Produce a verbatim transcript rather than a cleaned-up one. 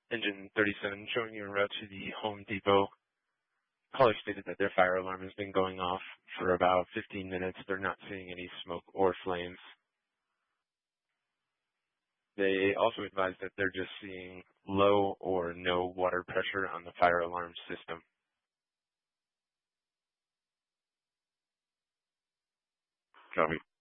Engine thirty-seven showing you en route to the Home Depot. Caller stated that their fire alarm has been going off for about fifteen minutes. They're not seeing any smoke or flames. They also advised that they're just seeing low or no water pressure on the fire alarm system. Copy.